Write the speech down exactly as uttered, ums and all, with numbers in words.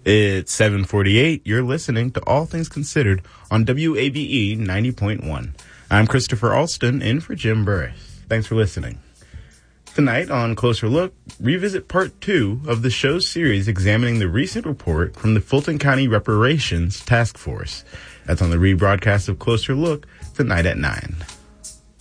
It's seven forty-eight. You're listening to All Things Considered on W A B E ninety point one. I'm Christopher Alston, in for Jim Burris. Thanks for listening. Tonight on Closer Look, revisit part two of the show's series examining the recent report from the Fulton County Reparations Task Force. That's on the rebroadcast of Closer Look tonight at nine.